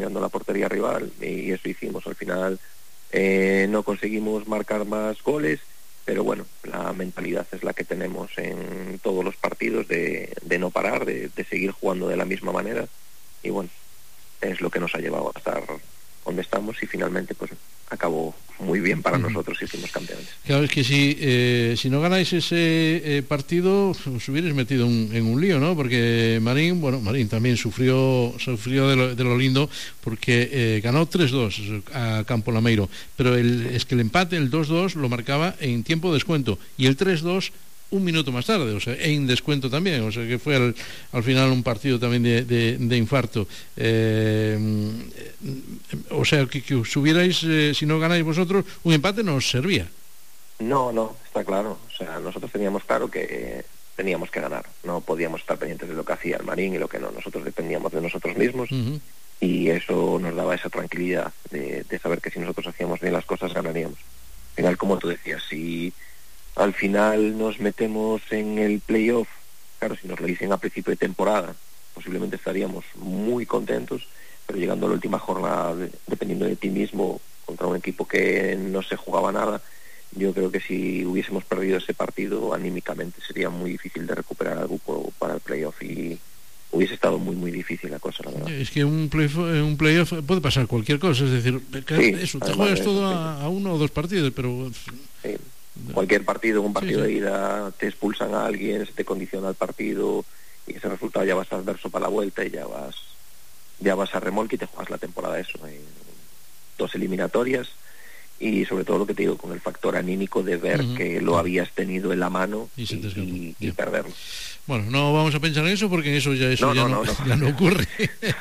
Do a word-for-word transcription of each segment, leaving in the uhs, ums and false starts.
apoyando la portería rival, y eso hicimos. Al final eh, no conseguimos marcar más goles, pero bueno, la mentalidad es la que tenemos en todos los partidos, de, de no parar, de, de seguir jugando de la misma manera, y bueno, es lo que nos ha llevado a estar donde estamos, y finalmente pues acabó muy bien para nosotros y fuimos campeones. Claro, es que si, eh, si no ganáis ese eh, partido, os hubierais metido un, en un lío, ¿no? Porque Marín, bueno, Marín también sufrió sufrió de lo, de lo lindo, porque eh, ganó tres dos a Campo Lameiro, pero el, es que el empate, el dos dos, lo marcaba en tiempo de descuento, y el tres dos un minuto más tarde, o sea, en descuento también, o sea que fue al, al final un partido también de, de, de infarto. Eh, o sea, que, que os hubierais, eh, si no ganáis vosotros, un empate no os servía. No, no, está claro. O sea, nosotros teníamos claro que eh, teníamos que ganar. No podíamos estar pendientes de lo que hacía el Marín y lo que no. Nosotros dependíamos de nosotros mismos, uh-huh. y eso nos daba esa tranquilidad de, de saber que si nosotros hacíamos bien las cosas, ganaríamos. Al final, como tú decías, si al final nos metemos en el playoff, claro, si nos lo dicen a principio de temporada, posiblemente estaríamos muy contentos, pero llegando a la última jornada, de, dependiendo de ti mismo, contra un equipo que no se jugaba nada, yo creo que si hubiésemos perdido ese partido, anímicamente sería muy difícil de recuperar algo para el playoff, y hubiese estado muy muy difícil la cosa, la verdad. Es que un playoff, un playoff puede pasar cualquier cosa, es decir, sí, eso, te juegas todo a, a uno o dos partidos, pero... Sí. Cualquier partido, un partido sí, sí. de ida, te expulsan a alguien, se te condiciona el partido, y ese resultado ya vas adverso para la vuelta, y ya vas ya vas a remolque y te juegas la temporada eso, en dos eliminatorias, y sobre todo lo que te digo, con el factor anímico de ver uh-huh. que lo habías tenido en la mano y, y, y, y perderlo. Bueno, no vamos a pensar en eso, porque eso ya eso no, ya, no, no, no. ya no ocurre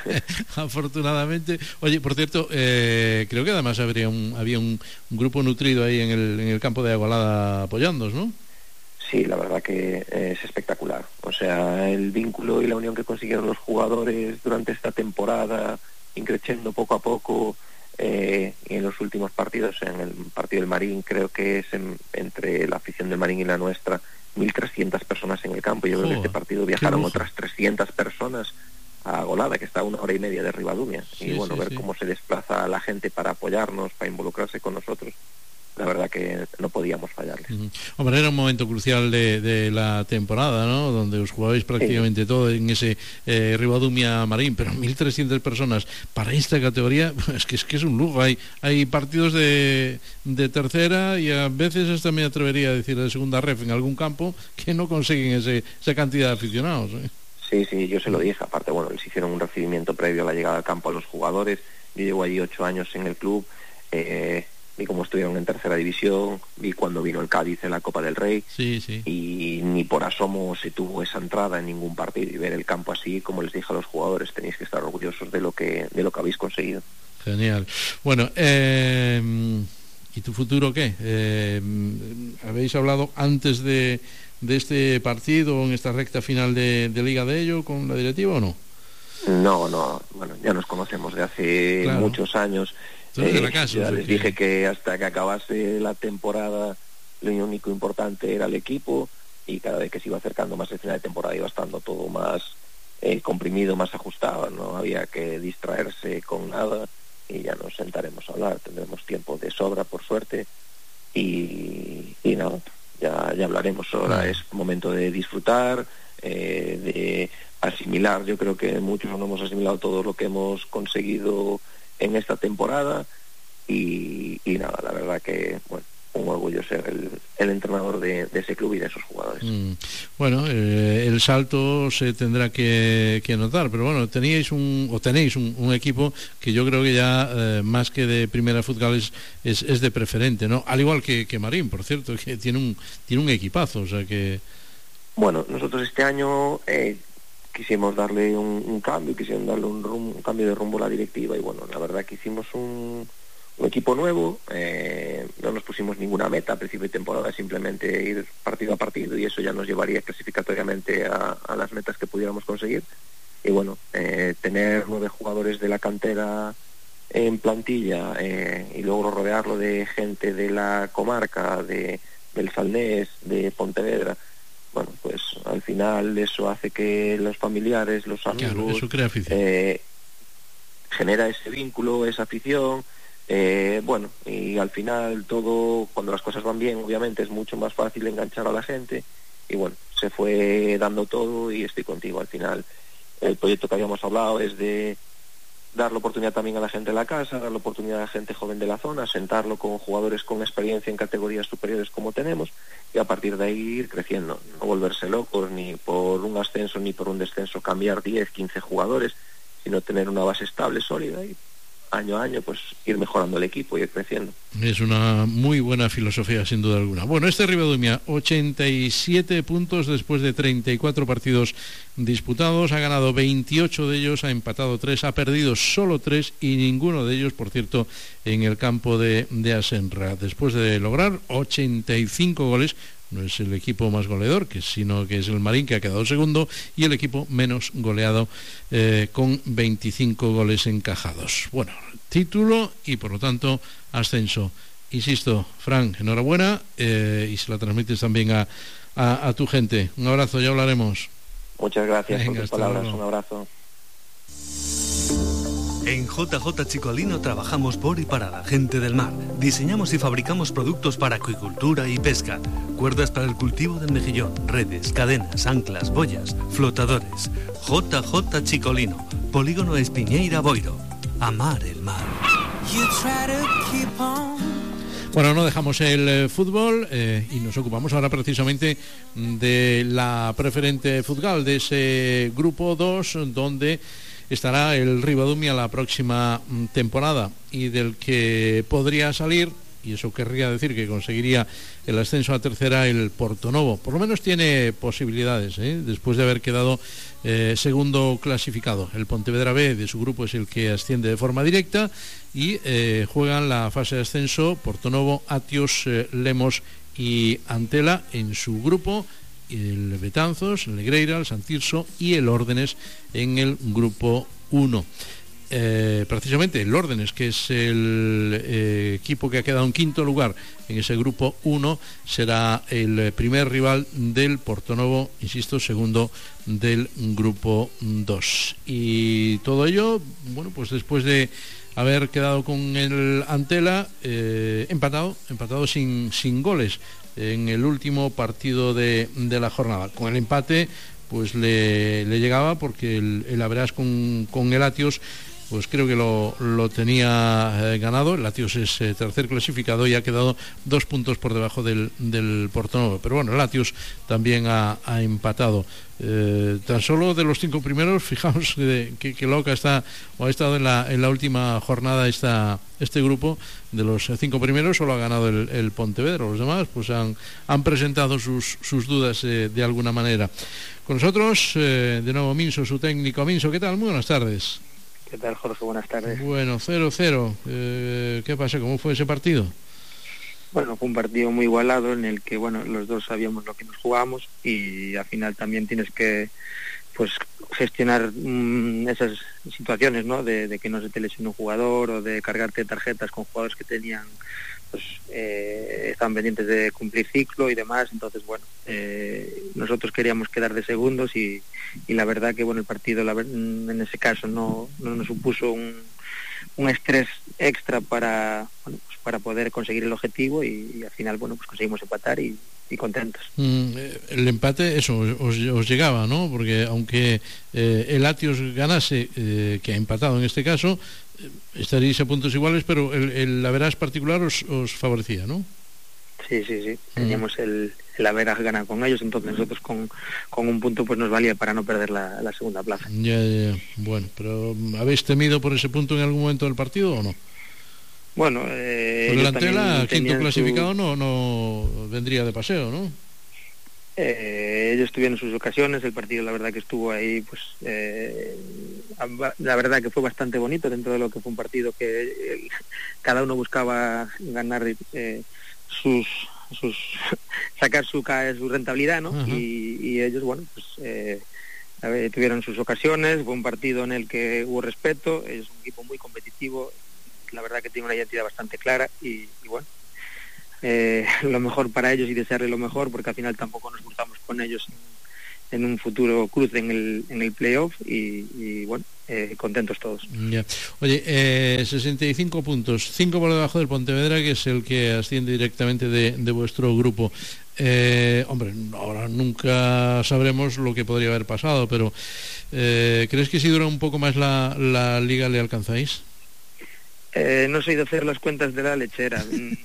afortunadamente. Oye, por cierto, eh, creo que además habría un, había un, un grupo nutrido ahí en el, en el campo de Agualada apoyándoos, ¿no? Sí, la verdad que es espectacular. O sea, el vínculo y la unión que consiguieron los jugadores durante esta temporada, increciendo poco a poco, eh, y en los últimos partidos, en el partido del Marín, creo que es en, entre la afición del Marín y la nuestra, mil trescientas personas en el campo. Yo creo oh, que este partido viajaron otras trescientas personas a Golada, que está a una hora y media de Ribadumia, sí, y bueno, sí, ver sí. cómo se desplaza la gente para apoyarnos, para involucrarse con nosotros, la verdad que no podíamos fallarles. Uh-huh. Hombre, era un momento crucial de, de la temporada, ¿no? Donde os jugabais prácticamente sí. todo en ese eh, Ribadumia Marín, pero mil trescientas personas para esta categoría, es que es que es un lujo. Hay hay partidos de, de tercera, y a veces hasta me atrevería a decir de segunda ref en algún campo, que no consiguen ese, esa cantidad de aficionados, ¿eh? Sí, sí, yo se lo dije. Aparte, bueno, les hicieron un recibimiento previo a la llegada al campo a los jugadores. Yo llevo allí ocho años en el club, eh, vi cómo estuvieron en tercera división, vi cuando vino el Cádiz en la Copa del Rey, sí, sí. y ni por asomo se tuvo esa entrada en ningún partido, y ver el campo así, como les dije a los jugadores, tenéis que estar orgullosos de lo que de lo que habéis conseguido. Genial. Bueno, eh, ¿y tu futuro qué? Eh, ¿habéis hablado antes de, de este partido, en esta recta final de, de Liga de ello, con la directiva o no? No, no, bueno, ya nos conocemos de hace claro. muchos años. Eh, caso, ya les que... dije que hasta que acabase la temporada lo único importante era el equipo, y cada vez que se iba acercando más el final de temporada iba estando todo más eh, comprimido, más ajustado, no había que distraerse con nada, y ya nos sentaremos a hablar, tendremos tiempo de sobra por suerte, y, y nada, ya, ya hablaremos. Ahora ah. es momento de disfrutar, eh, de asimilar. Yo creo que muchos no hemos asimilado todo lo que hemos conseguido en esta temporada, y, y nada, la verdad que bueno, un orgullo ser el, el entrenador de, de ese club y de esos jugadores. Mm, bueno, eh, el salto se tendrá que, que notar, pero bueno, teníais un o tenéis un, un equipo que yo creo que ya eh, más que de primera fútbol es, es, es de preferente, ¿no? Al igual que, que Marín, por cierto, que tiene un tiene un equipazo, o sea que... Bueno, nosotros este año eh, quisimos darle un, un cambio, quisimos darle un, rum, un cambio de rumbo a la directiva, y bueno, la verdad que hicimos un, un equipo nuevo, eh, no nos pusimos ninguna meta a principio de temporada, simplemente ir partido a partido, y eso ya nos llevaría clasificatoriamente a, a las metas que pudiéramos conseguir. Y bueno, eh, tener nueve jugadores de la cantera en plantilla, eh, y luego rodearlo de gente de la comarca, de del Salnés, de Pontevedra, bueno, pues al final eso hace que los familiares, los amigos, claro, eso crea afición. Eh, genera ese vínculo, esa afición, eh, bueno, y al final todo, cuando las cosas van bien, obviamente es mucho más fácil enganchar a la gente, y bueno, se fue dando todo y estoy contigo. Al final el proyecto que habíamos hablado es de dar la oportunidad también a la gente de la casa, dar la oportunidad a la gente joven de la zona, sentarlo con jugadores con experiencia en categorías superiores como tenemos, y a partir de ahí ir creciendo, no volverse locos ni por un ascenso ni por un descenso cambiar diez, quince jugadores, sino tener una base estable, sólida, y año a año pues ir mejorando el equipo y ir creciendo. Es una muy buena filosofía, sin duda alguna. Bueno, este Ribadumia, ochenta y siete puntos después de treinta y cuatro partidos disputados, ha ganado veintiocho de ellos, ha empatado tres, ha perdido solo tres, y ninguno de ellos, por cierto, en el campo de, de Asenra. Después de lograr ochenta y cinco goles, no es el equipo más goleador, que, sino que es el Marín, que ha quedado segundo, y el equipo menos goleado, eh, con veinticinco goles encajados. Bueno, título y por lo tanto ascenso. Insisto, Frank, enhorabuena, eh, y se la transmites también a, a, a tu gente. Un abrazo, ya hablaremos. Muchas gracias. Venga, por tus palabras, luego. Un abrazo. En J J Chicolino trabajamos por y para la gente del mar. Diseñamos y fabricamos productos para acuicultura y pesca. Cuerdas para el cultivo del mejillón, redes, cadenas, anclas, boyas, flotadores. J J Chicolino, Polígono Espiñeira Boiro. Amar el mar. Bueno, no dejamos el eh, fútbol eh, y nos ocupamos ahora precisamente de la preferente futsal, de ese grupo dos, donde estará el Ribadumia la próxima temporada, y del que podría salir, y eso querría decir que conseguiría el ascenso a tercera, el Portonovo. Por lo menos tiene posibilidades, ¿eh? Después de haber quedado eh, segundo clasificado. El Pontevedra B de su grupo es el que asciende de forma directa, y eh, juegan la fase de ascenso Portonovo, Atios, eh, Lemos y Antela en su grupo, el Betanzos, el Negreira, el Santirso y el Órdenes en el grupo uno. Eh, precisamente el Órdenes, que es el eh, equipo que ha quedado en quinto lugar en ese grupo uno, será el primer rival del Portonovo, insisto, segundo del grupo dos. Y todo ello, bueno, pues después de haber quedado con el Antela eh, empatado, empatado sin, sin goles en el último partido de, de la jornada. Con el empate pues le, le llegaba, porque el, el Averas con, con el Atios pues creo que lo, lo tenía eh, ganado. El Atios es eh, tercer clasificado y ha quedado dos puntos por debajo del, del Portonovo. Pero bueno, el Atios también ha, ha empatado. Eh, tan solo de los cinco primeros, fijaos que, que, que loca está, o ha estado en la, en la última jornada esta, este grupo. De los cinco primeros solo ha ganado el, el Pontevedra. Los demás pues han, han presentado sus, sus dudas eh, de alguna manera. Con nosotros, eh, de nuevo, Minso, su técnico. Minso, ¿qué tal? Muy buenas tardes. ¿Qué tal, Jorge? Buenas tardes. Bueno, cero cero. Eh, ¿Qué pasa? ¿Cómo fue ese partido? Bueno, fue un partido muy igualado en el que, bueno, los dos sabíamos lo que nos jugábamos, y al final también tienes que, pues, gestionar mmm, esas situaciones, ¿no? De, de que no se te lesione un jugador, o de cargarte tarjetas con jugadores que tenían, pues, eh, estaban pendientes de cumplir ciclo y demás. Entonces, bueno, eh, nosotros queríamos quedar de segundos, y, y la verdad que, bueno, el partido la, en ese caso no, no nos supuso un, un estrés extra para, bueno, pues para poder conseguir el objetivo, y, y al final, bueno, pues conseguimos empatar y, y contentos. Mm, el empate, eso, os, os llegaba, ¿no? Porque aunque eh, el Atios ganase, eh, que ha empatado en este caso, eh, estaríais a puntos iguales, pero el, el Averas particular os, os favorecía, ¿no? Sí, sí, sí. Teníamos mm. el, el Averas ganar con ellos, entonces nosotros con, con un punto pues nos valía para no perder la, la segunda plaza. Ya, ya, ya. Bueno, pero ¿habéis temido por ese punto en algún momento del partido o no? Bueno, eh, por el Antela, quinto clasificado, su... no, no vendría de paseo, ¿no? Eh, ellos tuvieron sus ocasiones, el partido la verdad que estuvo ahí, pues eh, la verdad que fue bastante bonito dentro de lo que fue un partido que eh, cada uno buscaba ganar eh, sus sus sacar su su rentabilidad, ¿no? Y, y ellos, bueno, pues eh, a ver, tuvieron sus ocasiones. Fue un partido en el que hubo respeto, es un equipo muy competitivo, la verdad que tiene una identidad bastante clara, y, y bueno, eh, lo mejor para ellos y desearles lo mejor, porque al final tampoco nos cruzamos con ellos en, en un futuro cruce en el en el playoff, y, y bueno, eh, contentos todos. Yeah. Oye, eh, sesenta y cinco puntos, cinco por debajo del Pontevedra, que es el que asciende directamente de, de vuestro grupo. Eh, hombre, ahora nunca sabremos lo que podría haber pasado, pero eh, ¿crees que si dura un poco más la, la liga le alcanzáis? Eh, no soy de hacer las cuentas de la lechera.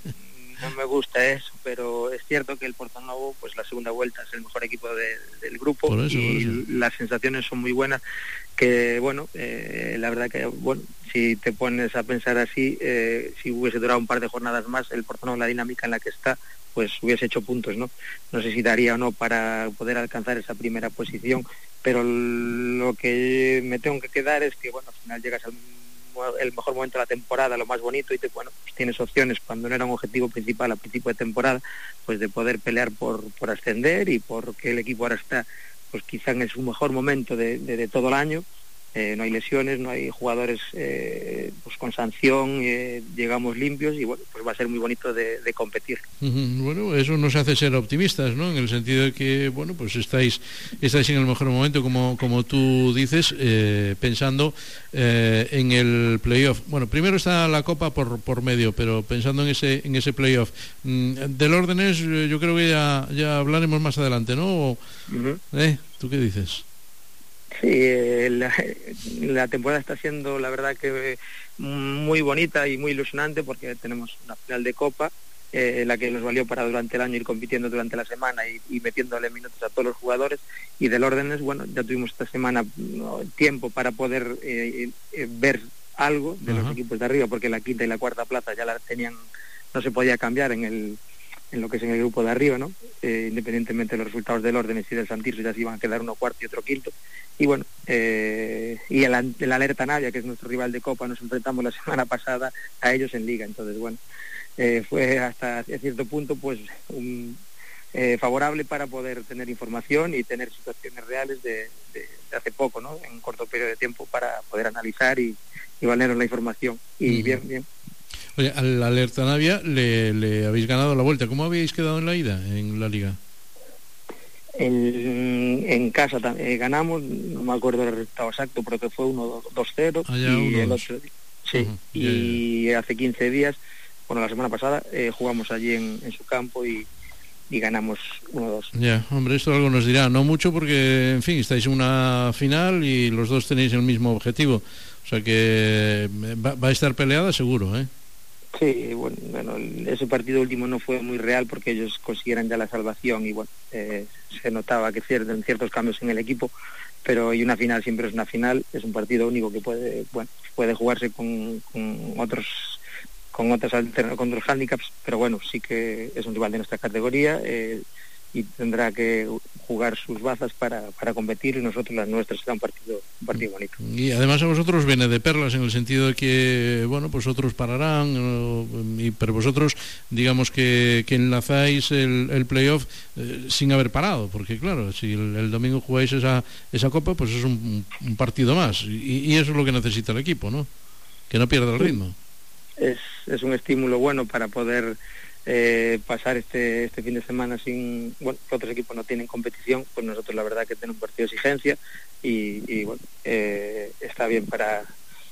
No me gusta eso, pero es cierto que el Portonovo, pues la segunda vuelta es el mejor equipo de, del grupo. Por eso, y por eso. Las sensaciones son muy buenas, que bueno, eh, la verdad que bueno, si te pones a pensar así, eh, si hubiese durado un par de jornadas más, el Portonovo, la dinámica en la que está, pues hubiese hecho puntos, ¿no? No sé si daría o no para poder alcanzar esa primera posición, pero lo que me tengo que quedar es que, bueno, al final llegas al el mejor momento de la temporada, lo más bonito, y te, bueno, pues tienes opciones, cuando no era un objetivo principal a principio de temporada, pues de poder pelear por, por ascender, y porque el equipo ahora está, pues quizá en su mejor momento de, de, de todo el año. Eh, no hay lesiones, no hay jugadores eh, pues con sanción, eh, llegamos limpios, y bueno, pues va a ser muy bonito de, de competir. Uh-huh. Bueno, eso nos hace ser optimistas, ¿no? En el sentido de que, bueno, pues estáis estáis en el mejor momento, como como tú dices, eh, pensando eh, en el playoff. Bueno, primero está la Copa por por medio, pero pensando en ese en ese playoff. Mm, del Órdenes, yo creo que ya ya hablaremos más adelante, ¿no? O, uh-huh. ¿eh? ¿Tú qué dices? Sí, eh, la, la temporada está siendo, la verdad, que muy bonita y muy ilusionante, porque tenemos una final de Copa, eh, la que nos valió para durante el año ir compitiendo durante la semana y, y metiéndole minutos a todos los jugadores. Y del Órdenes, bueno, ya tuvimos esta semana no, tiempo para poder eh, eh, ver algo de uh-huh. los equipos de arriba, porque la quinta y la cuarta plaza ya la tenían, no se podía cambiar en el en lo que es en el grupo de arriba, ¿no? Eh, independientemente de los resultados del Órdenes y del Santirso, ya se iban a quedar uno cuarto y otro quinto. Y bueno, eh, y el, el Alerta Navia, que es nuestro rival de Copa, nos enfrentamos la semana pasada a ellos en Liga. Entonces, bueno, eh, fue hasta cierto punto pues un, eh, favorable para poder tener información y tener situaciones reales de, de, de hace poco, ¿no? En un corto periodo de tiempo, para poder analizar y, y valernos la información. Y uh-huh. bien, bien. Oye, al Alerta Navia le, le habéis ganado la vuelta. ¿Cómo habéis quedado en la ida, en la Liga? En, en casa eh, ganamos, no me acuerdo el resultado exacto, pero que fue uno dos cero. Ah, y el otro, sí, uh-huh. y yeah. hace quince días, bueno, la semana pasada, eh, jugamos allí en, en su campo y, y ganamos uno dos. Ya, yeah. Hombre, esto algo nos dirá, no mucho, porque, en fin, estáis en una final y los dos tenéis el mismo objetivo, o sea que va, va a estar peleada seguro, ¿eh? Sí, bueno, bueno, ese partido último no fue muy real, porque ellos consiguieran ya la salvación, y bueno, eh, se notaba que ciertos, ciertos cambios en el equipo, pero y una final siempre es una final, es un partido único que puede, bueno, puede jugarse con, con otros con otras alterna, con otros handicaps, pero bueno, sí que es un rival de nuestra categoría, eh, y tendrá que jugar sus bazas para, para competir, y nosotros las nuestras. Será un partido un partido bonito. Y además a vosotros viene de perlas, en el sentido de que, bueno, pues otros pararán, o, y, pero vosotros, digamos que, que enlazáis el, el playoff eh, sin haber parado, porque claro, si el, el domingo jugáis esa, esa copa, pues es un, un partido más, y, y eso es lo que necesita el equipo, ¿no? Que no pierda el ritmo. Es, es un estímulo bueno para poder Eh, pasar este este fin de semana sin, bueno, que otros equipos no tienen competición, pues nosotros la verdad que tenemos un partido de exigencia, y, y bueno, eh, está bien para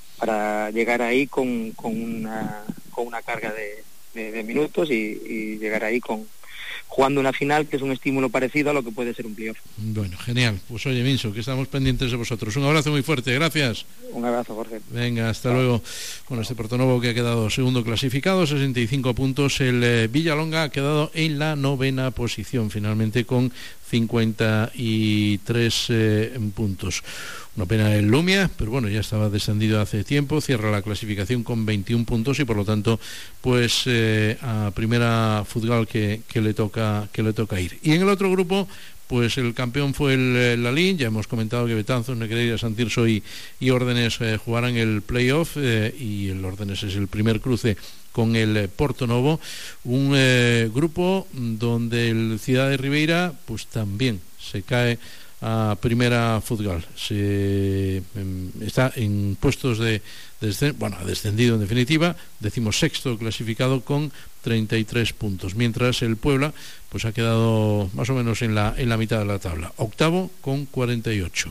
para llegar ahí con, con una con una carga de, de, de minutos, y, y llegar ahí con jugando una final, que es un estímulo parecido a lo que puede ser un playoff. Bueno, genial. Pues oye, Minso, que estamos pendientes de vosotros. Un abrazo muy fuerte, gracias. Un abrazo, Jorge. Venga, hasta Chao. Luego. Bueno, este Portonovo, que ha quedado segundo clasificado, sesenta y cinco puntos. El eh, Villalonga ha quedado en la novena posición, finalmente, con cincuenta y tres eh, puntos. Una pena el Lumia, pero bueno, ya estaba descendido hace tiempo, cierra la clasificación con veintiún puntos, y por lo tanto, pues eh, a primera Futgal que, que le toca que le toca ir. Y en el otro grupo, pues el campeón fue el, el Lalín. Ya hemos comentado que Betanzos, Negreira, Santirso y, y Órdenes eh, jugarán el playoff, eh, y el Órdenes es el primer cruce con el eh, Portonovo, un eh, grupo donde el Ciudad de Ribeira pues también se cae a primera Futgal, se eh, está en puestos de, de bueno, ha descendido en definitiva, decimosexto clasificado con treinta y tres puntos, mientras el Puebla pues ha quedado más o menos en la en la mitad de la tabla, octavo con cuarenta y ocho.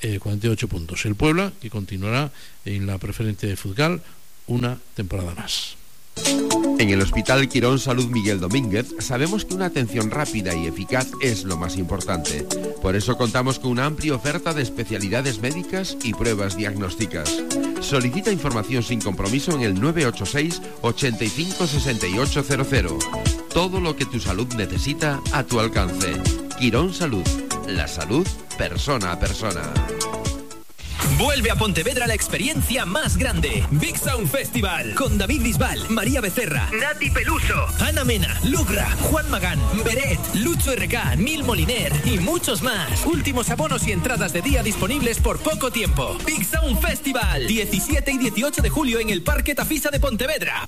eh, cuarenta y ocho puntos. El Puebla, que continuará en la preferente de Fútbol una temporada más. En el Hospital Quirón Salud Miguel Domínguez sabemos que una atención rápida y eficaz es lo más importante. Por eso contamos con una amplia oferta de especialidades médicas y pruebas diagnósticas. Solicita información sin compromiso en el nueve ocho seis, ochenta y cinco, sesenta y ocho cero cero. Todo lo que tu salud necesita a tu alcance. Quirón Salud. La salud persona a persona. Vuelve a Pontevedra la experiencia más grande. Big Sound Festival. Con David Bisbal, María Becerra, Nati Peluso, Ana Mena, Lugra, Juan Magán, Beret, Lucho R K, Nil Moliner y muchos más. Últimos abonos y entradas de día disponibles por poco tiempo. Big Sound Festival. diecisiete y dieciocho de julio en el Parque Tafisa de Pontevedra.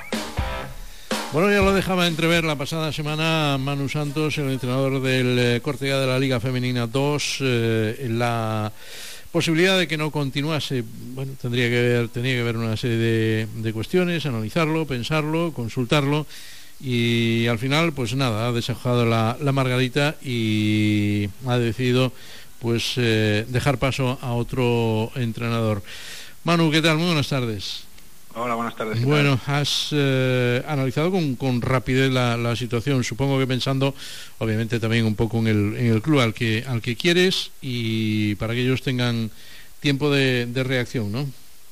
Bueno, ya lo dejaba entrever la pasada semana Manu Santos, el entrenador del eh, Córcega de la Liga Femenina dos, eh, la posibilidad de que no continuase. Bueno, tendría que ver, tenía que haber una serie de, de cuestiones, analizarlo, pensarlo, consultarlo, y al final, pues nada, ha desajado la, la margarita y ha decidido pues eh, dejar paso a otro entrenador. Manu, ¿qué tal? Muy buenas tardes. Hola, buenas tardes. Bueno, has eh, analizado con, con rapidez la, la situación, supongo que pensando obviamente también un poco en el, en el club al que, al que quieres, y para que ellos tengan tiempo de, de reacción, ¿no?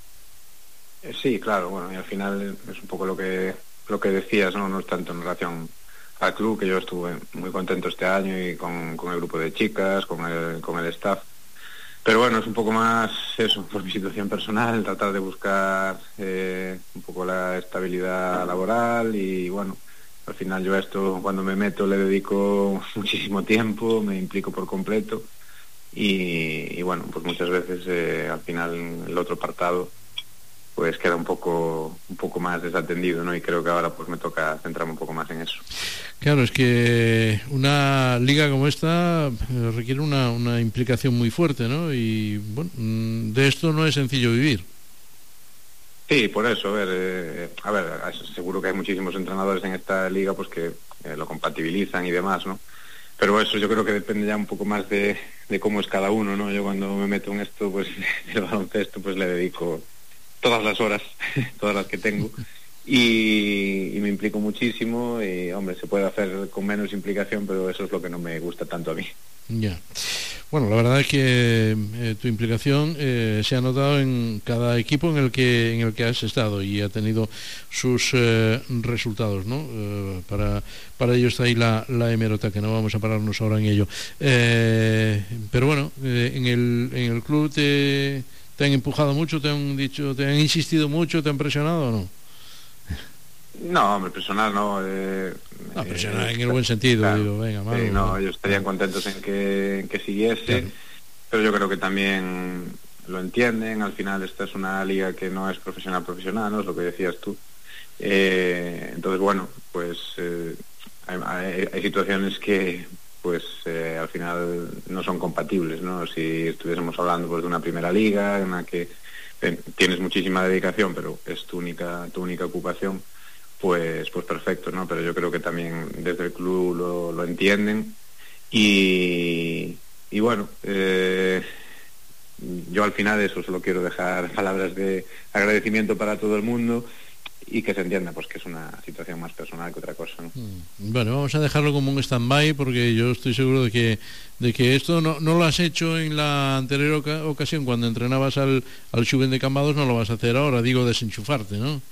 Eh, sí, claro, bueno, y al final es un poco lo que lo que decías, ¿no? No es tanto en relación al club, que yo estuve muy contento este año y con, con el grupo de chicas, con el, con el staff. Pero bueno, es un poco más eso, por mi situación personal, tratar de buscar eh, un poco la estabilidad laboral, y bueno, al final yo a esto, cuando me meto, le dedico muchísimo tiempo, me implico por completo, y, y bueno, pues muchas veces eh, al final el otro apartado pues queda un poco un poco más desatendido, ¿no? Y creo que ahora pues me toca centrarme un poco más en eso. Claro, es que una liga como esta requiere una, una implicación muy fuerte, ¿no? Y bueno, de esto no es sencillo vivir. Sí, por eso, a ver, eh, a ver, seguro que hay muchísimos entrenadores en esta liga pues que eh, lo compatibilizan y demás, ¿no? Pero eso yo creo que depende ya un poco más de, de cómo es cada uno, ¿no? Yo cuando me meto en esto, pues del baloncesto, pues le dedico todas las horas, todas las que tengo, y, y me implico muchísimo, y hombre, se puede hacer con menos implicación, pero eso es lo que no me gusta tanto a mí. Ya. Bueno, la verdad es que eh, tu implicación eh, se ha notado en cada equipo en el que en el que has estado, y ha tenido sus eh, resultados, ¿no? Eh, para para ello está ahí la, la hemeroteca, que no vamos a pararnos ahora en ello. Eh, pero bueno, eh, en el en el club te ¿Te han empujado mucho, te han dicho, te han insistido mucho, te han presionado o no? No, hombre, personal no. Eh, no, presionar eh, en el buen sentido, claro, digo, venga, Manu, sí, no, ellos estarían contentos en que, en que siguiese, claro. Pero yo creo que también lo entienden. Al final esta es una liga que no es profesional profesional, ¿no? Es lo que decías tú. Eh, entonces, bueno, pues eh, hay, hay, hay situaciones que pues eh, al final no son compatibles, ¿no? Si estuviésemos hablando pues de una primera liga en la que eh, tienes muchísima dedicación, pero es tu única tu única ocupación, pues pues perfecto, ¿no? Pero yo creo que también desde el club lo, lo entienden, y, y bueno, eh, yo al final eso solo quiero dejar palabras de agradecimiento para todo el mundo, y que se entienda pues que es una situación más personal que otra cosa, ¿no? Bueno, vamos a dejarlo como un stand-by, porque yo estoy seguro de que de que esto no, no lo has hecho en la anterior oca- ocasión cuando entrenabas al, al Xuven de Cambados, no lo vas a hacer ahora, digo, desenchufarte, ¿no?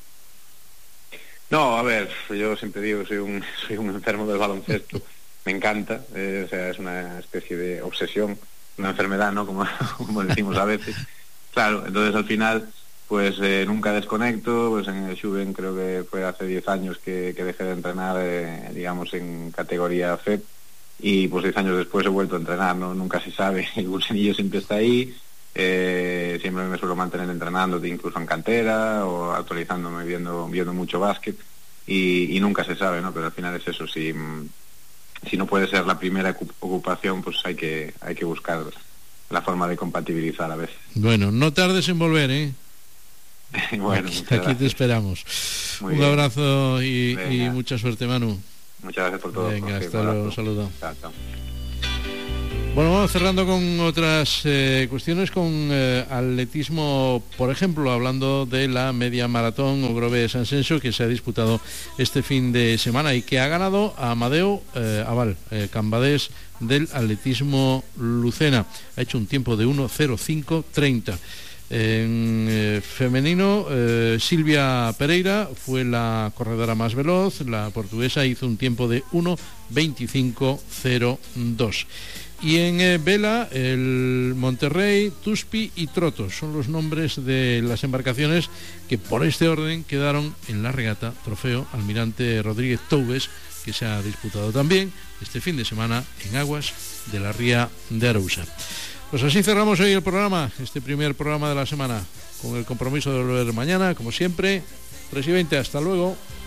No, a ver, yo siempre digo, soy un soy un enfermo del baloncesto, me encanta, eh, o sea, es una especie de obsesión, una enfermedad, ¿no? Como, como decimos a veces. Claro, entonces al final pues eh, nunca desconecto. Pues en el Xuven creo que fue hace diez años que, que dejé de entrenar, eh, digamos, en categoría F E P, y pues diez años después he vuelto a entrenar, ¿no? Nunca se sabe, el gusanillo siempre está ahí, eh, siempre me suelo mantener entrenando, incluso en cantera, o actualizándome, viendo viendo mucho básquet, y, y nunca se sabe, ¿no? Pero al final es eso, si, si no puede ser la primera ocupación, pues hay que, hay que buscar la forma de compatibilizar a veces. Bueno, no tardes en volver, ¿eh? Bueno, aquí, aquí te esperamos. Muy Un bien. abrazo y, y mucha suerte, Manu. Muchas gracias por todo. Venga, hasta luego, saludo. Chao, chao. Bueno, vamos cerrando con otras eh, cuestiones, con eh, atletismo, por ejemplo, hablando de la media maratón Ogrove San Senso, que se ha disputado este fin de semana y que ha ganado a Amadeo eh, Aval, eh, cambadés del atletismo Lucena. Ha hecho un tiempo de uno cero cinco treinta. En eh, femenino, eh, Silvia Pereira fue la corredora más veloz. La portuguesa hizo un tiempo de uno veinticinco cero dos. Y en eh, vela, el Monterrey, Tuspi y Trotos son los nombres de las embarcaciones que por este orden quedaron en la regata Trofeo Almirante Rodríguez Toubes, que se ha disputado también este fin de semana en aguas de la ría de Arousa. Pues así cerramos hoy el programa, este primer programa de la semana, con el compromiso de volver mañana, como siempre, tres y veinte. Hasta luego.